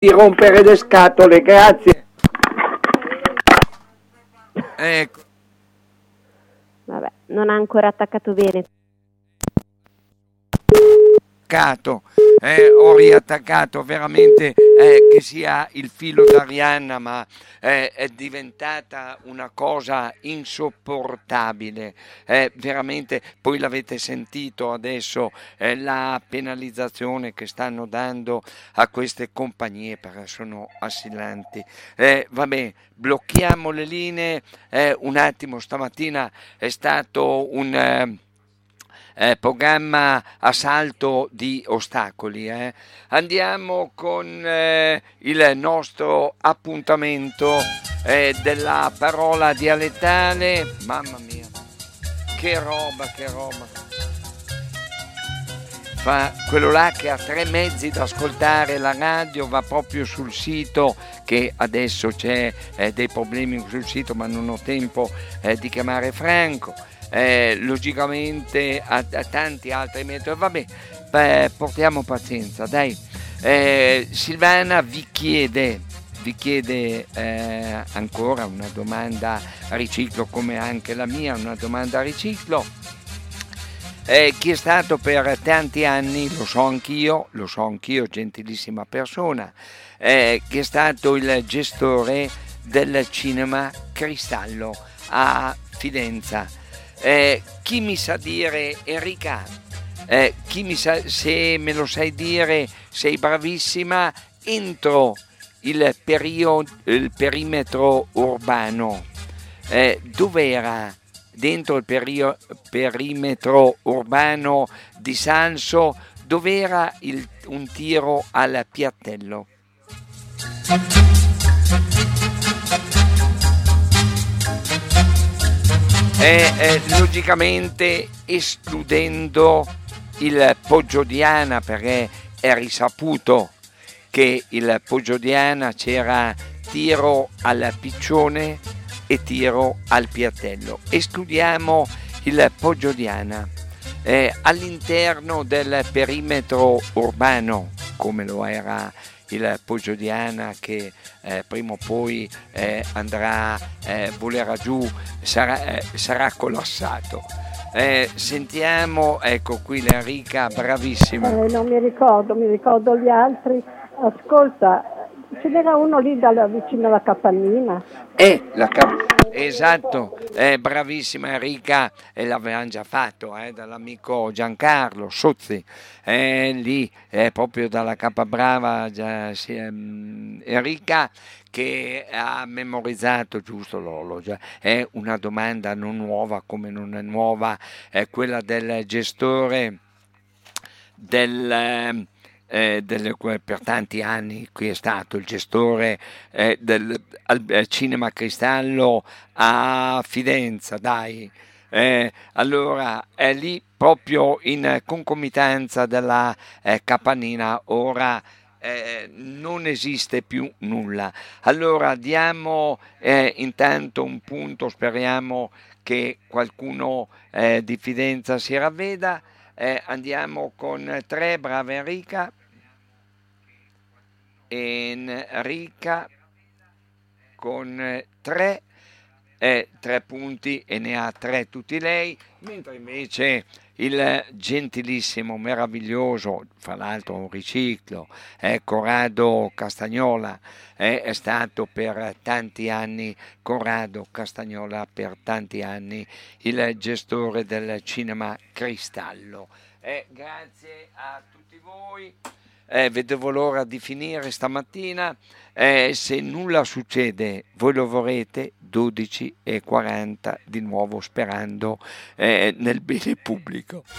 di rompere le scatole, grazie. Ecco. Vabbè, non ha ancora attaccato bene. Ho riattaccato veramente che sia il filo d'Arianna, ma è diventata una cosa insopportabile, veramente. Poi l'avete sentito adesso, la penalizzazione che stanno dando a queste compagnie, perché sono assillanti. Vabbè, blocchiamo le linee un attimo. Stamattina è stato un programma a salto di ostacoli. Andiamo con il nostro appuntamento della parola dialettale. Mamma mia, che roba, che roba. Fa quello là che ha 3 mezzi da ascoltare la radio, va proprio sul sito, che adesso c'è dei problemi sul sito, ma non ho tempo di chiamare Franco. Logicamente a tanti altri metodi. Vabbè, portiamo pazienza, dai. Silvana vi chiede ancora una domanda a riciclo, come anche la mia, una domanda a riciclo. Chi è stato per tanti anni, lo so anch'io, gentilissima persona, che è stato il gestore del cinema Cristallo a Fidenza. Chi mi sa dire, Enrica, se me lo sai dire, sei bravissima, entro il perimetro urbano, dov'era dentro il perimetro urbano di Salso, dov'era un tiro al piattello? Logicamente escludendo il Poggiodiana, perché è risaputo che il Poggiodiana c'era tiro al piccione e tiro al piattello. Escludiamo il Poggiodiana. All'interno del perimetro urbano, come lo era il Poggiodiana, che prima o poi volerà giù, sarà collassato. Sentiamo, ecco qui l'Enrica, bravissima. Non mi ricordo gli altri. Ascolta, ce n'era uno lì vicino alla Capannina. Esatto, bravissima Enrica, e l'avevamo già fatto dall'amico Giancarlo Sozzi, lì proprio dalla Capabrava, Enrica, che ha memorizzato giusto l'orologio. È una domanda non nuova, come non è nuova quella del gestore per tanti anni qui è stato il gestore del Cinema Cristallo a Fidenza, dai. Allora è lì proprio in concomitanza della Capannina. Ora non esiste più nulla. Allora diamo intanto un punto, speriamo che qualcuno di Fidenza si ravveda. Andiamo con 3, brava Enrica con 3 punti, e ne ha 3 tutti lei, mentre invece il gentilissimo, meraviglioso, fra l'altro un riciclo, Corrado Castagnola, è stato per tanti anni, Corrado Castagnola per tanti anni, il gestore del Cinema Cristallo. Grazie a tutti voi. Vedevo l'ora di finire stamattina. Se nulla succede, voi lo vorrete 12:40 di nuovo, sperando nel bene pubblico.